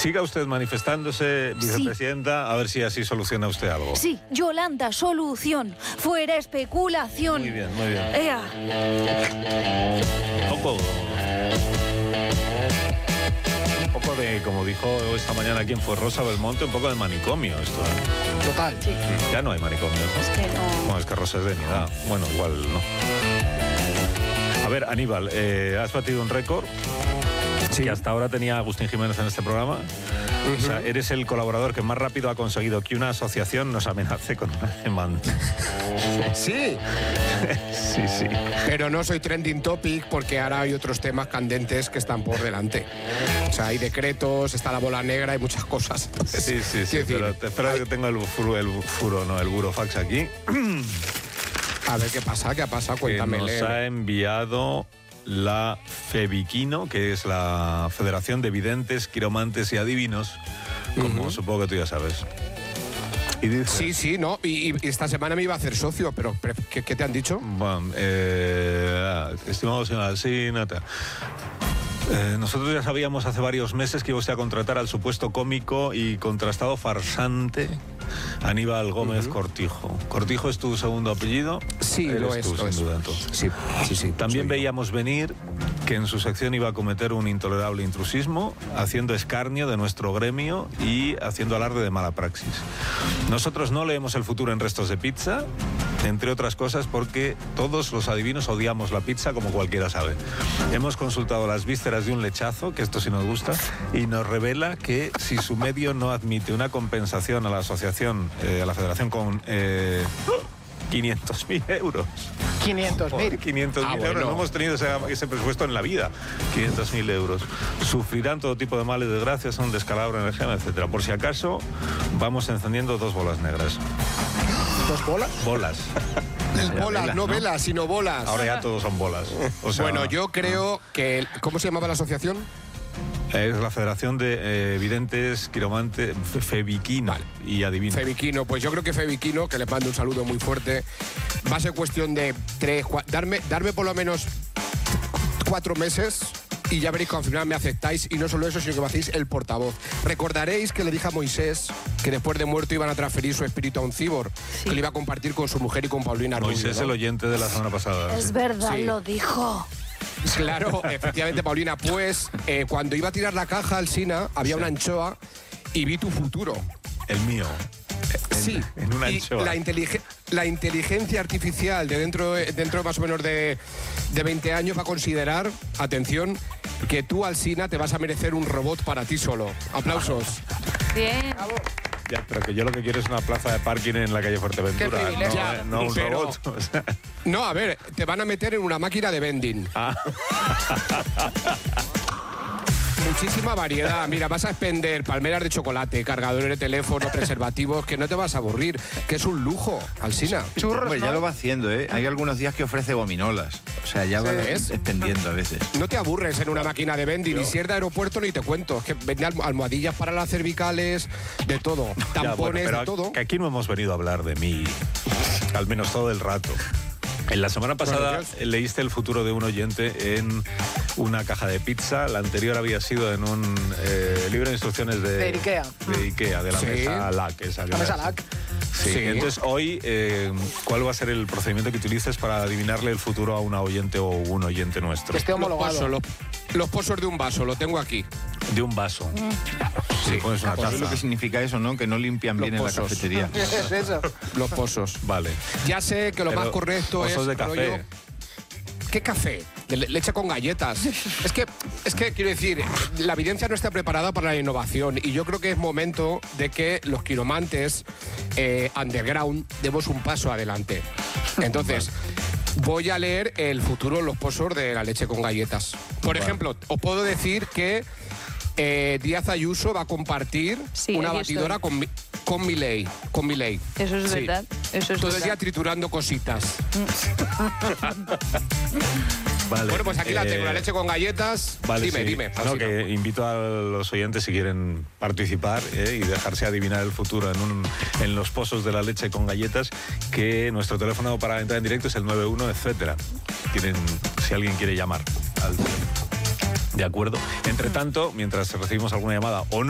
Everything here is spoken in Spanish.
Siga usted manifestándose, vicepresidenta, sí. A ver si así soluciona usted algo. Sí, Yolanda, solución. Fuera especulación. Muy bien, muy bien. ¡Ea! Un poco de, como dijo esta mañana aquí en Rosa Belmonte, un poco de manicomio esto. Total. Sí. Ya no hay manicomio, ¿no? Es que no. Bueno, es que Rosa es de mi edad. Bueno, igual no. A ver, Aníbal, has batido un récord. Sí. Que hasta ahora tenía Agustín Jiménez en este programa. O sea, eres el colaborador que más rápido ha conseguido que una asociación nos amenace con una demanda. Sí. Sí, sí. Pero no soy trending topic porque ahora hay otros temas candentes que están por delante. O sea, hay decretos, está la bola negra, hay muchas cosas. Entonces, sí. Pero te espero que tengo el burofax aquí. A ver qué pasa, cuéntame. Que nos ha enviado la FEVIQUINO, que es la Federación de Videntes, Quiromantes y Adivinos, como supongo que tú ya sabes. Y dice, Sí, no, y esta semana me iba a hacer socio, pero ¿qué te han dicho? Bueno, estimado señor Alsina, nosotros ya sabíamos hace varios meses que iba usted a contratar al supuesto cómico y contrastado farsante Aníbal Gómez Cortijo. ¿Cortijo es tu segundo apellido? Sí, lo es. Tú, sin duda, entonces. Sí. También veíamos venir que en su sección iba a cometer un intolerable intrusismo, haciendo escarnio de nuestro gremio y haciendo alarde de mala praxis. Nosotros no leemos el futuro en restos de pizza, entre otras cosas porque todos los adivinos odiamos la pizza, como cualquiera sabe. Hemos consultado las vísceras de un lechazo, que esto sí nos gusta, y nos revela que si su medio no admite una compensación a la asociación, a la federación con 500.000 euros. 500.000. 500.000 euros. No hemos tenido ese presupuesto en la vida. 500.000 euros. Sufrirán todo tipo de males, desgracias, un descalabro, energía, etcétera. Por si acaso, vamos encendiendo 2 bolas negras. ¿2 bolas? Bolas. Bolas, no velas, sino bolas. Ahora ya todos son bolas. O sea, bueno, yo creo que... ¿Cómo se llamaba la asociación? Es la Federación de Videntes, Quiromantes, FEVIQUINO y Adivinos. FEVIQUINO, pues yo creo que FEVIQUINO, que les mando un saludo muy fuerte, va a ser cuestión de 3, 4... Darme por lo menos 4 meses... Y ya veréis que al final me aceptáis, y no solo eso, sino que me hacéis el portavoz. Recordaréis que le dije a Moisés que después de muerto iban a transferir su espíritu a un cíbor, que lo iba a compartir con su mujer y con Paulina Rubio. Moisés, ¿no? El oyente de la semana pasada. Es verdad, lo dijo. Claro, efectivamente, Paulina. Pues cuando iba a tirar la caja al Sina, había una anchoa y vi tu futuro. El mío. Sí, en una anchoa. La inteligencia artificial de dentro más o menos de 20 años va a considerar, atención, que tú, Alsina, te vas a merecer un robot para ti solo. Aplausos. Bien. Ya, pero que yo lo que quiero es una plaza de parking en la calle Fuerteventura. Qué privilegio. No un robot. O sea. No, a ver, te van a meter en una máquina de vending. Muchísima variedad. Mira, vas a expender palmeras de chocolate, cargadores de teléfono, preservativos, que no te vas a aburrir, que es un lujo, Alsina. Churros, Hombre, ¿no? ya lo va haciendo, ¿eh? Hay algunos días que ofrece gominolas. O sea, ya va extendiendo a veces. No te aburres en una máquina de vending, ni si es de aeropuerto ni te cuento. Es que vende almohadillas para las cervicales, de todo. Tampones, pero de todo. Que aquí no hemos venido a hablar de mí, al menos todo el rato. En la semana pasada leíste el futuro de un oyente en una caja de pizza. La anterior había sido en un libro de instrucciones de Ikea. De Ikea, de la mesa LAC. La mesa LAC. Sí. Entonces, hoy, ¿cuál va a ser el procedimiento que utilices para adivinarle el futuro a una oyente o un oyente nuestro? Que esté homologado. Los pozos de un vaso, lo tengo aquí. De un vaso. Sí, pones una Pues taza. es lo que significa eso, ¿no? Que no limpian bien en la pozos. cafetería. Es eso. Los pozos. Vale. Ya sé que lo Pero más correcto pozos es... de café. rollo- ¿Qué café? Leche con galletas. Es que, quiero decir, la evidencia no está preparada para la innovación, y yo creo que es momento de que los quiromantes underground demos un paso adelante. Entonces, voy a leer el futuro de los pozos de la leche con galletas. Por ejemplo, os puedo decir que Díaz Ayuso va a compartir una batidora con Milei. Eso es Sí. verdad. Eso es Todo el verdad. día triturando cositas. Vale. Bueno, pues aquí la tengo, la leche con galletas. Vale, dime, sí. dime. No, Alsina. que invito a los oyentes, si quieren participar y dejarse adivinar el futuro en los pozos de la leche con galletas, que nuestro teléfono para entrar en directo es el 91, etcétera. Si alguien quiere llamar. ¿De acuerdo? Entre tanto, mientras recibimos alguna llamada o no,